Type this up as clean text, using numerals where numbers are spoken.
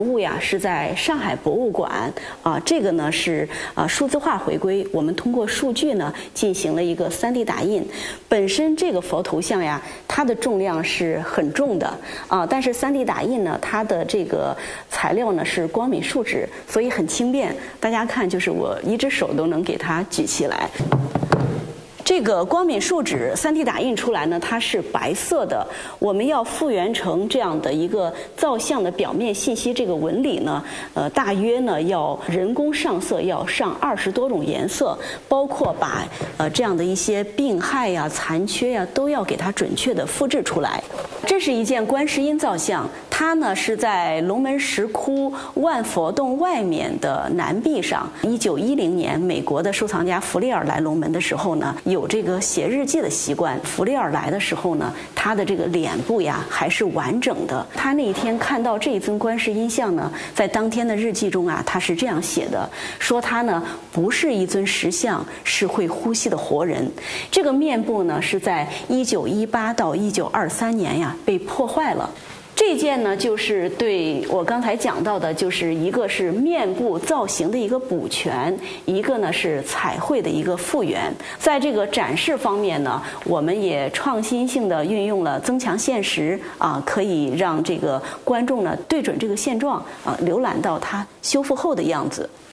物呀是在上海博物馆这个呢是数字化回归，我们通过数据呢进行了一个3D 打印。本身这个佛头像呀，它的重量是很重的但是3D 打印呢，它的这个材料呢是光敏树脂，所以很轻便。大家看，就是我一只手都能给它举起来。这个光敏树脂3D 打印出来呢，它是白色的。我们要复原成这样的一个造像的表面信息，这个纹理呢，大约呢要人工上色，要上20多种颜色，包括把这样的一些病害呀、残缺呀，都要给它准确的复制出来。这是一件观世音造像，它呢是在龙门石窟万佛洞外面的南壁上。1910年，美国的收藏家弗利尔来龙门的时候呢，有这个写日记的习惯。弗利尔来的时候呢，他的这个脸部呀还是完整的。他那一天看到这一尊观世音像呢，在当天的日记中他是这样写的，说他呢不是一尊石像，是会呼吸的活人。这个面部呢是在1918到1923年被破坏了。这件呢，就是对我刚才讲到的，就是一个是面部造型的一个补全，一个呢是彩绘的一个复原。在这个展示方面呢，我们也创新性的运用了增强现实可以让这个观众呢对准这个现状浏览到它修复后的样子。